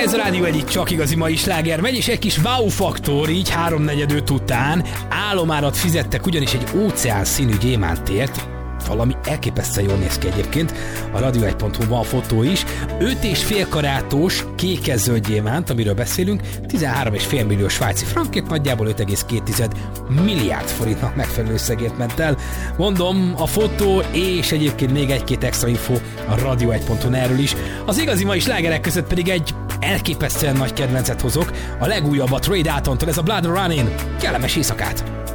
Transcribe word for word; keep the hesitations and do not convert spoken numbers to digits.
Ez a Rádió egyik csak igazi mai sláger megy, és egy kis wow faktor, így háromnegyed öt után álomárat fizettek, ugyanis egy óceán színű gyémántért. Valami elképesztően jól néz ki egyébként, a radio egy pont hu van a fotó is. öt és fél karátos kékes-zöld gyémánt, amiről beszélünk, tizenhárom és fél millió svájci frankért, nagyjából öt egész két milliárd forintnak megfelelő összegért ment el. Mondom, a fotó és egyébként még egy-két extra info a radio egy pont hu erről is. Az igazi mai slágerek között pedig egy elképesztően nagy kedvencet hozok, a legújabbat Ray Daltontól, ez a Blood Running. Kellemes éjszakát!